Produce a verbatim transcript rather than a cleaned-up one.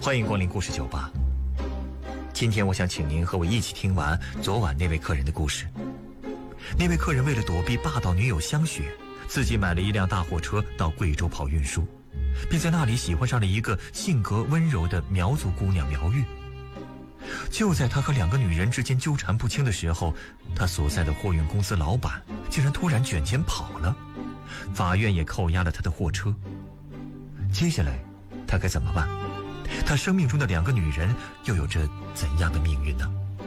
欢迎光临故事酒吧。今天我想请您和我一起听完昨晚那位客人的故事。那位客人为了躲避霸道女友香雪，自己买了一辆大货车到贵州跑运输，并在那里喜欢上了一个性格温柔的苗族姑娘苗玉。就在他和两个女人之间纠缠不清的时候，他所在的货运公司老板竟然突然卷钱跑了，法院也扣押了他的货车。接下来他该怎么办？他生命中的两个女人又有着怎样的命运呢？